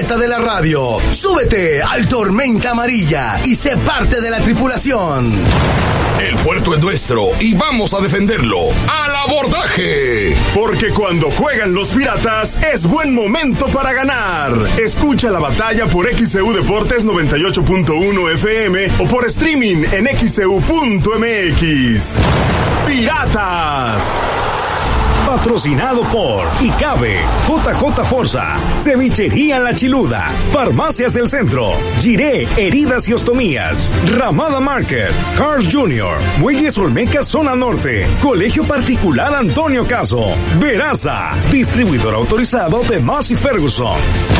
estafeta de la radio. Súbete al Tormenta Amarilla y sé parte de la tripulación. El puerto es nuestro y vamos a defenderlo. ¡Al abordaje! Porque cuando juegan los Piratas es buen momento para ganar. Escucha la batalla por XCU Deportes 98.1 FM o por streaming en XCU.mx. ¡Piratas! Patrocinado por ICABE, JJ Forza, Cevichería La Chiluda, Farmacias del Centro, Giré Heridas y Ostomías, Ramada Market, Cars Jr., Muelles Olmeca Zona Norte, Colegio Particular Antonio Caso, Veraza, distribuidor autorizado de Massey Ferguson.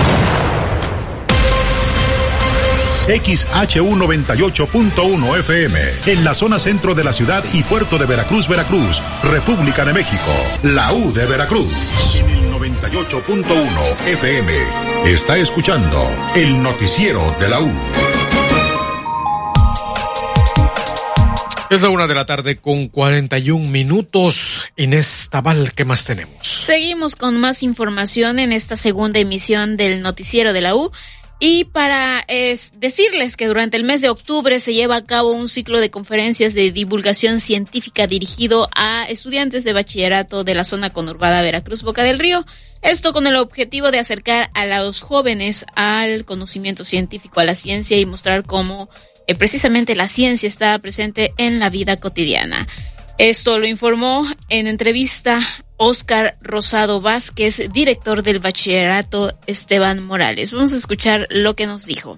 XHU 98.1 FM, en la zona centro de la ciudad y puerto de Veracruz, Veracruz, República de México, la U de Veracruz. En el 98.1 FM, está escuchando el noticiero de la U. Es la 1:41 p.m. Inés Tabal, ¿qué más tenemos? Seguimos con más información en esta segunda emisión del noticiero de la U. Y para decirles que durante el mes de octubre se lleva a cabo un ciclo de conferencias de divulgación científica dirigido a estudiantes de bachillerato de la zona conurbada Veracruz, Boca del Río. Esto con el objetivo de acercar a los jóvenes al conocimiento científico, a la ciencia y mostrar cómo precisamente la ciencia está presente en la vida cotidiana. Esto lo informó en entrevista Óscar Rosado Vázquez, director del bachillerato Esteban Morales. Vamos a escuchar lo que nos dijo.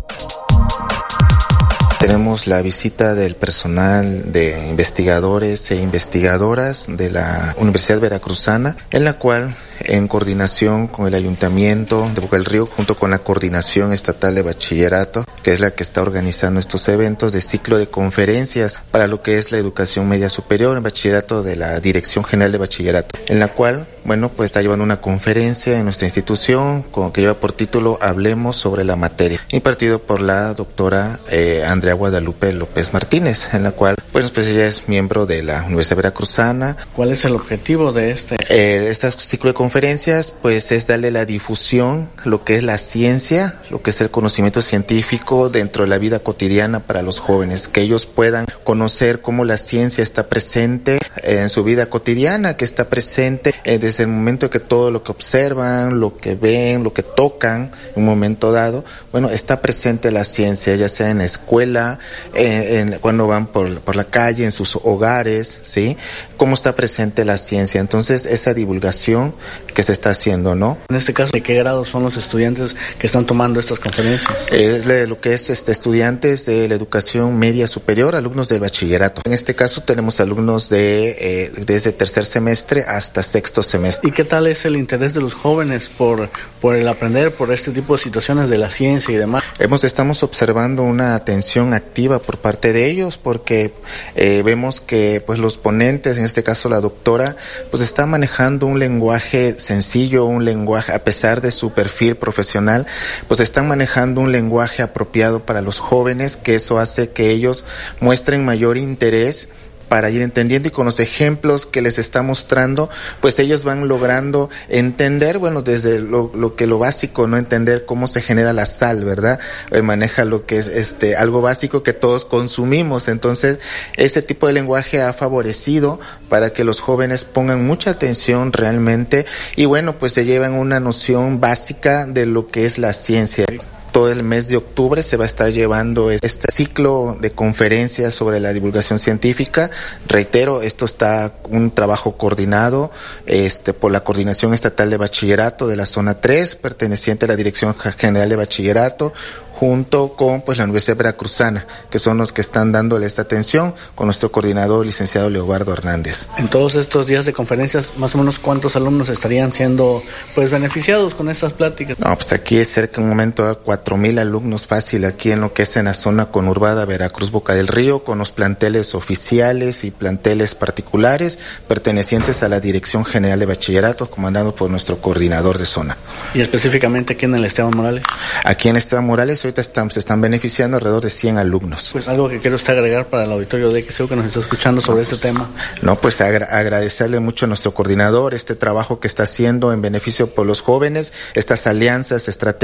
Tenemos la visita del personal de investigadores e investigadoras de la Universidad Veracruzana, en la cual, en coordinación con el Ayuntamiento de Boca del Río, junto con la Coordinación Estatal de Bachillerato, que es la que está organizando estos eventos de ciclo de conferencias para lo que es la educación media superior en bachillerato de la Dirección General de Bachillerato, en la cual, pues está llevando una conferencia en nuestra institución que lleva por título Hablemos sobre la materia, impartido por la doctora Andrea Guadalupe López Martínez, en la cual, pues ella es miembro de la Universidad Veracruzana. ¿Cuál es el objetivo de este ciclo de conferencias? Pues es darle la difusión, lo que es la ciencia, lo que es el conocimiento científico dentro de la vida cotidiana para los jóvenes, que ellos puedan conocer cómo la ciencia está presente en su vida cotidiana, que está presente desde el momento que todo lo que observan, lo que ven, lo que tocan, en un momento dado, está presente la ciencia, ya sea en la escuela, cuando van por la calle, en sus hogares, ¿sí? Cómo está presente la ciencia. Entonces, esa divulgación que se está haciendo, ¿no? En este caso, ¿de qué grado son los estudiantes que están tomando estas conferencias? Lo que es estudiantes de la educación media superior, alumnos del bachillerato. En este caso tenemos alumnos desde tercer semestre hasta sexto semestre. ¿Y qué tal es el interés de los jóvenes por el aprender, por este tipo de situaciones de la ciencia y demás? Estamos observando una atención activa por parte de ellos, porque vemos que los ponentes, en este caso la doctora, está manejando un lenguaje sencillo, un lenguaje, a pesar de su perfil profesional, están manejando un lenguaje apropiado para los jóvenes, que eso hace que ellos muestren mayor interés para ir entendiendo, y con los ejemplos que les está mostrando, ellos van logrando entender, desde lo básico, no entender cómo se genera la sal, ¿verdad? Maneja lo que es algo básico que todos consumimos. Entonces, ese tipo de lenguaje ha favorecido para que los jóvenes pongan mucha atención realmente y se llevan una noción básica de lo que es la ciencia. Todo el mes de octubre se va a estar llevando este ciclo de conferencias sobre la divulgación científica. Reitero, esto está un trabajo coordinado por la Coordinación Estatal de Bachillerato de la Zona 3, perteneciente a la Dirección General de Bachillerato, junto con la Universidad Veracruzana, que son los que están dándole esta atención, con nuestro coordinador, licenciado Leobardo Hernández. En todos estos días de conferencias, más o menos, ¿cuántos alumnos estarían siendo beneficiados con estas pláticas? No, aquí es cerca, en un momento, a 4,000 alumnos fácil, aquí en lo que es en la zona conurbada Veracruz, Boca del Río, con los planteles oficiales y planteles particulares, pertenecientes a la Dirección General de Bachillerato, comandado por nuestro coordinador de zona. ¿Y específicamente aquí en el Esteban Morales? Aquí en Esteban Morales, ahorita se están beneficiando alrededor de 100 alumnos. Algo que quiero agregar para el auditorio de XCU que nos está escuchando sobre este tema. Agradecerle mucho a nuestro coordinador este trabajo que está haciendo en beneficio por los jóvenes, estas alianzas estratégicas